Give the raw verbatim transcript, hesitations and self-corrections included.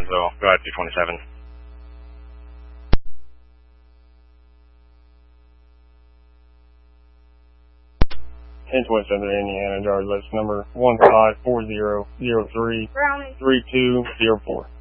Evansville. Go ahead, two twenty-seven. ten twenty-seven Indiana, yard list number one five four zero zero three three two zero four.